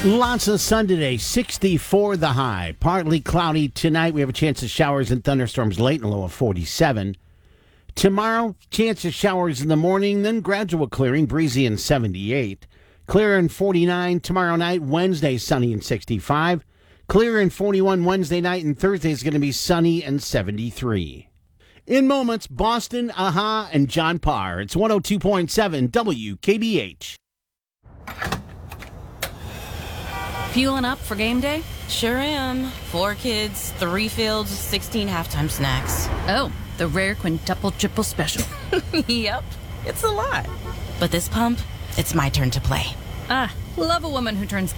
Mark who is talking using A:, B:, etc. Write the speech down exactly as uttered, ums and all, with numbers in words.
A: Lots of sun today, sixty-four the high. Partly cloudy tonight. We have a chance of showers and thunderstorms late and a low of forty-seven. Tomorrow, chance of showers in the morning, then gradual clearing, breezy and seventy-eight. Clear and forty-nine tomorrow night. Wednesday, sunny and sixty-five. Clear and forty-one Wednesday night, and Thursday is going to be sunny and seventy-three. In moments, Boston, Aha, and John Parr. It's one oh two point seven W K B H.
B: Fueling up for game day?
C: Sure am. Four kids, three fields, sixteen halftime snacks.
B: Oh, the rare quintuple triple special.
C: Yep, it's a lot. But this pump, it's my turn to play.
B: Ah, love a woman who turns